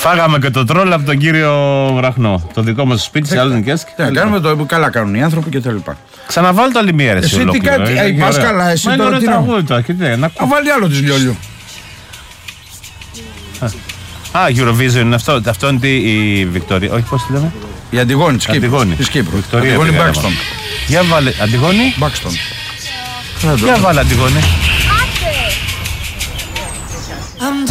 Φάγαμε και το τρόλ από τον κύριο Βραχνό. Το δικό μας σπίτι σε άλλον Κέσκ. Κάνουμε το καλά κάνουν οι άνθρωποι και τα λοιπά. Ξαναβάλει το άλλη μία ρε. Εσύ τι κάτι. Πας καλά, εσύ τώρα τι να. Βάλει άλλο της Λιόλιου. Α, Eurovision είναι αυτό. Αυτό είναι η Βικτόρια. Όχι, πώς τη λέμε. Η Αντιγόνη της Κύπρου. Αντιγόνη Μπάξτον. Για βάλε. Αντιγόνη. Μπάξτον. Για βάλε Αντιγόνη.